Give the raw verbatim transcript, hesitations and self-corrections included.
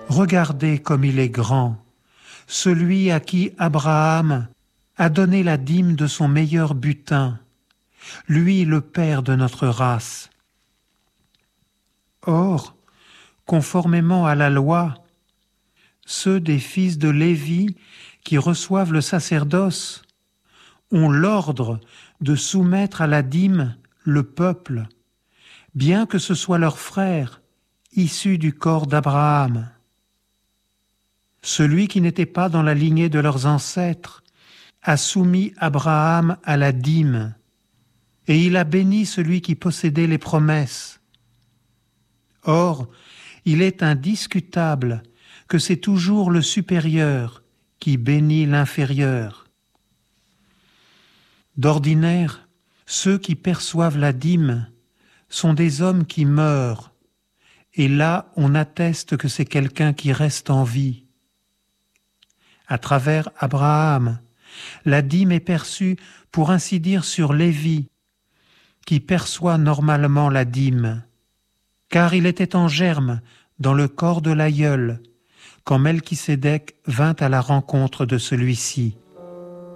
Regardez comme il est grand, celui à qui Abraham a donné la dîme de son meilleur butin, lui le père de notre race. Or, conformément à la loi, ceux des fils de Lévi qui reçoivent le sacerdoce ont l'ordre de soumettre à la dîme le peuple, bien que ce soit leur frère, issu du corps d'Abraham. Celui qui n'était pas dans la lignée de leurs ancêtres a soumis Abraham à la dîme, et il a béni celui qui possédait les promesses. Or, il est indiscutable que c'est toujours le supérieur qui bénit l'inférieur. D'ordinaire, ceux qui perçoivent la dîme sont des hommes qui meurent, et là on atteste que c'est quelqu'un qui reste en vie. À travers Abraham, la dîme est perçue pour ainsi dire sur Lévi, qui perçoit normalement la dîme, car il était en germe dans le corps de l'aïeul, quand Melchisédek vint à la rencontre de celui-ci.